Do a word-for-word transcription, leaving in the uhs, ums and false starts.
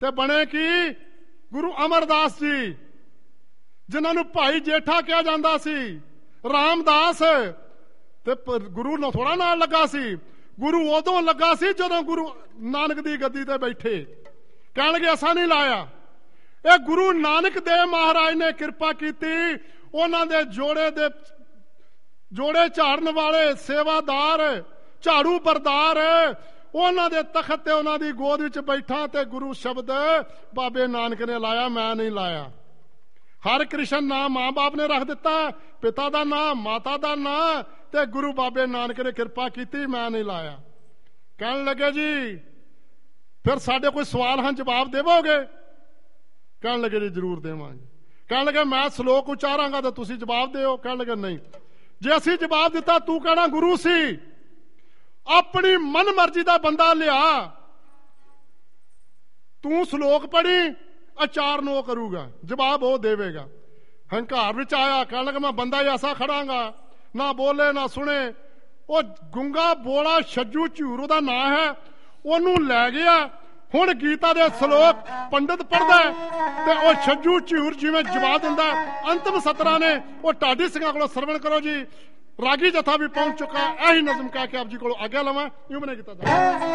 ਤੇ ਬਣੇ ਕੀ? ਗੁਰੂ ਅਮਰਦਾਸ ਜੀ, ਜਿਨ੍ਹਾਂ ਨੂੰ ਭਾਈ ਜੇਠਾ ਕਿਹਾ ਜਾਂਦਾ ਸੀ। ਰਾਮਦਾਸ ਤੇ ਗੁਰੂ ਨੂੰ ਥੋੜਾ ਨਾਲ ਲੱਗਾ ਸੀ। ਗੁਰੂ ਉਦੋਂ ਲੱਗਾ ਸੀ ਜਦੋਂ ਗੁਰੂ ਨਾਨਕ ਦੀ ਗੱਦੀ ਤੇ ਬੈਠੇ। ਕਹਿਣ ਲੱਗੇ ਅਸਾਂ ਨਹੀਂ ਲਾਇਆ। ਇਹ ਗੁਰੂ ਨਾਨਕ ਦੇਵ ਮਹਾਰਾਜ ਨੇ ਕਿਰਪਾ ਕੀਤੀ। ਉਹਨਾਂ ਦੇ ਜੋੜੇ ਦੇ ਜੋੜੇ ਝਾੜਨ ਵਾਲੇ ਸੇਵਾਦਾਰ, ਝਾੜੂ ਬਰਦਾਰ, ਉਹਨਾਂ ਦੇ ਤਖਤ ਤੇ ਉਹਨਾਂ ਦੀ ਗੋਦ ਵਿੱਚ ਬੈਠਾ ਤੇ ਗੁਰੂ ਸ਼ਬਦ ਬਾਬੇ ਨਾਨਕ ਨੇ ਲਾਇਆ, ਮੈਂ ਨਹੀਂ ਲਾਇਆ। ਹਰ ਕ੍ਰਿਸ਼ਨ ਨਾਮ ਮਾਂ ਬਾਪ ਨੇ ਰੱਖ ਦਿੱਤਾ, ਪਿਤਾ ਦਾ ਨਾਮ, ਮਾਤਾ ਦਾ ਨਾਮ, ਤੇ ਗੁਰੂ ਬਾਬੇ ਨਾਨਕ ਨੇ ਕਿਰਪਾ ਕੀਤੀ, ਮੈਂ ਨਹੀਂ ਲਾਇਆ। ਕਹਿਣ ਲੱਗੇ ਜੀ ਫਿਰ ਸਾਡੇ ਕੋਈ ਸਵਾਲ ਹਨ, ਜਵਾਬ ਦੇਵੋਗੇ? ਕਹਿਣ ਲੱਗੇ ਜੀ ਜ਼ਰੂਰ ਦੇਵਾਂਗੇ। ਕਹਿਣ ਲੱਗੇ ਮੈਂ ਸ਼ਲੋਕ ਉਚਾਰਾਂਗਾ ਤਾਂ ਤੁਸੀਂ ਜਵਾਬ ਦਿਓ। ਕਹਿਣ ਲੱਗੇ ਨਹੀਂ, ਜੇ ਅਸੀਂ ਜਵਾਬ ਦਿੱਤਾ ਤੂੰ ਕਹਿਣਾ ਗੁਰੂ ਸੀ। ਆਪਣੀ ਮਨ ਮਰਜ਼ੀ ਦਾ ਬੰਦਾ ਲਿਆ, ਤੂੰ ਸ਼ਲੋਕ ਪੜ੍ਹੀ, ਆਚਾਰਨ ਉਹ ਕਰੂਗਾ, ਜਵਾਬ ਉਹ ਦੇਵੇਗਾ। ਹੰਕਾਰ ਵਿੱਚ ਆਇਆ, ਕਹਿਣ ਲੱਗਾ ਮੈਂ ਬੰਦਾ ਹੀ ਐਸਾ ਖੜਾਂਗਾ, ਨਾ ਬੋਲੇ ਨਾ ਸੁਣੇ। ਉਹ ਗੁੰਗਾ ਬੋਲਾ ਛੱਜੂ ਝੂਰ ਉਹਦਾ ਨਾਂ ਹੈ, ਉਹਨੂੰ ਲੈ ਗਿਆ। ਹੁਣ ਗੀਤਾ ਦੇ ਸ਼ਲੋਕ ਪੰਡਤ ਪੜ੍ਹਦਾ ਤੇ ਉਹ ਛੱਜੂ ਝੂਰ ਜਿਵੇਂ ਜਵਾਬ ਦਿੰਦਾ। ਅੰਤਮ ਸਤਰਾਂ ਨੇ ਉਹ ਢਾਡੀ ਸਿੰਘਾਂ ਕੋਲੋਂ ਸਰਵਣ ਕਰੋ ਜੀ। ਰਾਗੀ ਜਥਾ ਵੀ ਪਹੁੰਚ ਚੁੱਕਾ। ਇਹੀ ਨਜ਼ਮ ਕਹਿ ਕੇ ਆਪ ਜੀ ਕੋਲੋਂ ਆਗਿਆ ਲਵਾਂ। ਇਉਂ ਬਣੇ ਕੀਤਾ